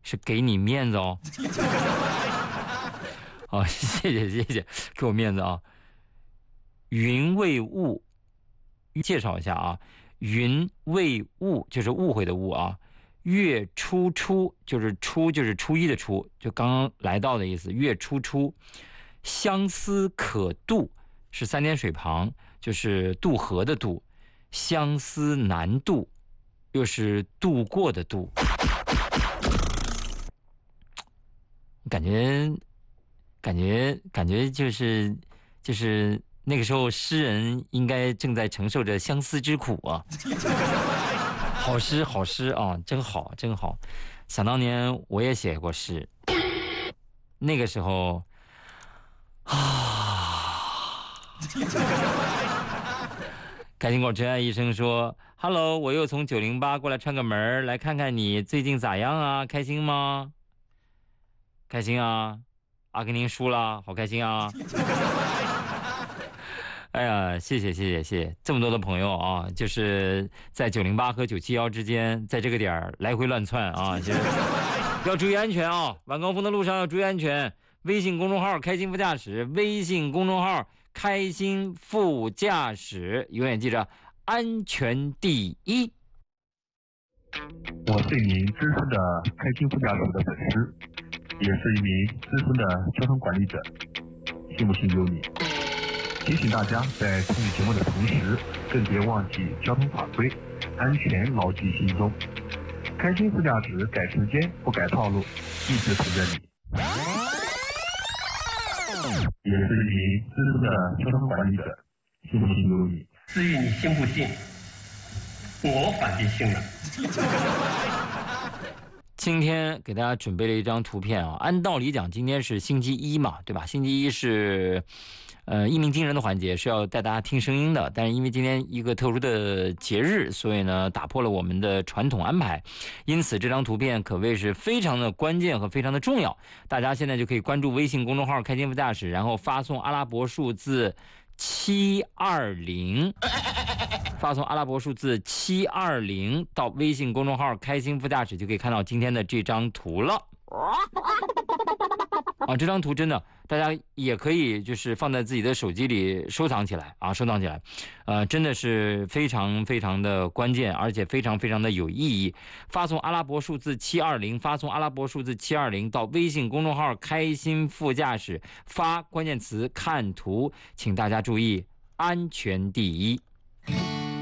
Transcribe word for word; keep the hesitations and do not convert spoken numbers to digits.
是给你面子哦。好，谢谢谢谢，给我面子啊。云为雾，介绍一下啊，云为雾就是误会的误啊，月初初就是初就是初一的初，就刚刚来到的意思，月初初。相思可渡是三点水旁，就是渡河的渡，相思难渡又是度过的度。感觉感觉感觉就是就是那个时候诗人应该正在承受着相思之苦啊。好诗好诗啊，真好真好。想当年我也写过诗，那个时候啊。开心果真爱医生说 Hello， 我又从九零八过来串个门来看看你最近咋样啊，开心吗？开心啊，阿根廷输了，好开心啊。哎呀，谢谢谢谢谢谢，这么多的朋友啊，就是在九零八和九七幺之间，在这个点儿来回乱窜啊，就是要注意安全啊，晚高峰的路上要注意安全。微信公众号开心副驾驶，微信公众号开心副驾驶，永远记着安全第一。 我是一名资深的开心副驾驶的粉丝，也是一名资深的交通管理者，信不信由你。提醒大家，在参与节目的同时，更别忘记交通法规，安全牢记心中。开心副驾驶，改时间不改套路，一直陪着你。也是一名资深的交通管理者，信不信由你。 至于你信不信，我反正信了。 今天给大家准备了一张图片啊，按道理讲今天是星期一嘛，对吧？星期一是呃一鸣惊人的环节，是要带大家听声音的，但是因为今天一个特殊的节日，所以呢打破了我们的传统安排，因此这张图片可谓是非常的关键和非常的重要。大家现在就可以关注微信公众号开心副驾驶，然后发送阿拉伯数字七二零，发送阿拉伯数字七二零到微信公众号开心副驾驶，就可以看到今天的这张图了。啊，这张图真的大家也可以就是放在自己的手机里收藏起来啊，收藏起来，呃，真的是非常非常的关键，而且非常非常的有意义。发送阿拉伯数字七二零，发送阿拉伯数字七二零到微信公众号开心副驾驶，发关键词看图，请大家注意安全第一。